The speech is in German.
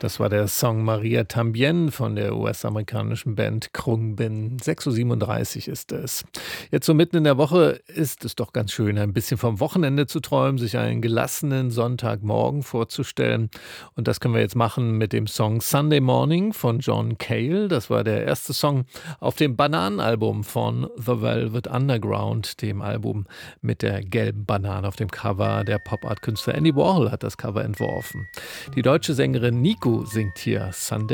Das war der Song Maria Tambien von der US-amerikanischen Band Khruangbin. 6:37 Uhr ist es. Jetzt so mitten in der Woche ist es doch ganz schön, ein bisschen vom Wochenende zu träumen, sich einen gelassenen Sonntagmorgen vorzustellen. Und das können wir jetzt machen mit dem Song Sunday Morning von John Cale. Das war der erste Song auf dem Bananenalbum von The Velvet Underground, dem Album mit der gelben Banane auf dem Cover. Der Pop-Art-Künstler Andy Warhol hat das Cover entworfen. Die deutsche Sängerin Niku singt hier Sunday